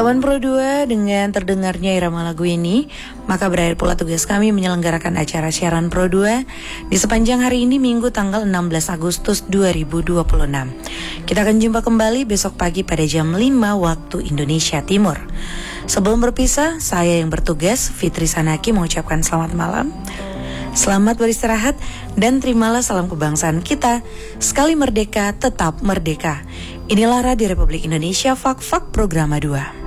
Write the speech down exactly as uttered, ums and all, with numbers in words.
Teman Pro dua, dengan terdengarnya irama lagu ini, maka berakhir pula tugas kami menyelenggarakan acara siaran Pro dua di sepanjang hari ini, Minggu tanggal enam belas Agustus dua ribu dua puluh enam. Kita akan jumpa kembali besok pagi pada jam lima waktu Indonesia Timur. Sebelum berpisah, saya yang bertugas, Fitri Sanaki, mengucapkan selamat malam. Selamat beristirahat dan terimalah salam kebangsaan kita. Sekali merdeka, tetap merdeka. Inilah Radio Republik Indonesia, Fak Fak Programa dua.